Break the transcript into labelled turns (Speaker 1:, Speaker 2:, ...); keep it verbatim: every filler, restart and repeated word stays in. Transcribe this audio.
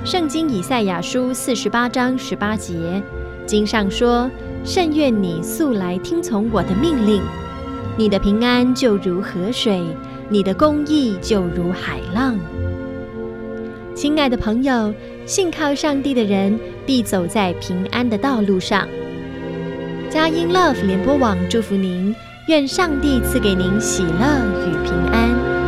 Speaker 1: 圣经以赛亚书四十八章十八节，经上说：甚愿你素来听从我的命令，你的平安就如河水，你的公义就如海浪。亲爱的朋友，信靠上帝的人必走在平安的道路上。佳音 Love 联播网祝福您，愿上帝赐给您喜乐与平安。